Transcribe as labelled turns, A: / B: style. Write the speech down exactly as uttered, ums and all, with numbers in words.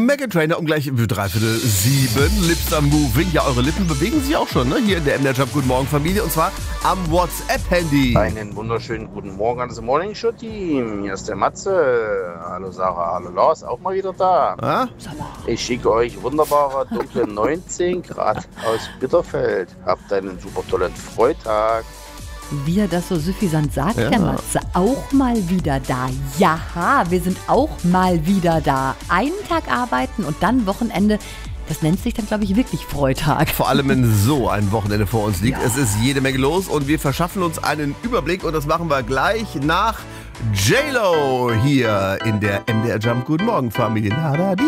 A: Meghan Trainor um gleich dreiviertel sieben. Lips are moving. Ja, eure Lippen bewegen sich auch schon, ne? Hier in der M D R Jump Guten Morgen Familie. Und zwar am WhatsApp-Handy.
B: Einen wunderschönen guten Morgen an das Morning Show Team. Hier ist der Matze. Hallo Sarah, hallo Lars, auch mal wieder da.
A: Ah?
B: Ich schicke euch wunderbare dunkle neunzehn Grad aus Bitterfeld. Habt einen super tollen Freitag.
C: Wie er das so suffisant sagt,
A: Ja.
C: der Matze, auch mal wieder da. Ja, wir sind auch mal wieder da. Einen Tag arbeiten und dann Wochenende. Das nennt sich dann, glaube ich, wirklich Freitag.
A: Vor allem, wenn so ein Wochenende vor uns liegt.
C: Ja.
A: Es ist jede Menge los und wir verschaffen uns einen Überblick und das machen wir gleich nach J-Lo hier in der M D R Jump Guten Morgen Familie. Na, da, die.